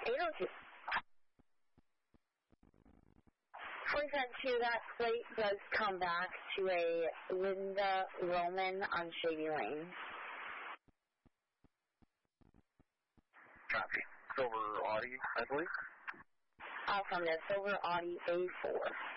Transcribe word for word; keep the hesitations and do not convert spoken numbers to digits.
eight oh two. forty-seven two, that plate does come back to a Linda Roman on Shady Lane. Copy. Silver Audi, I believe. Awesome, that's over Audi A four.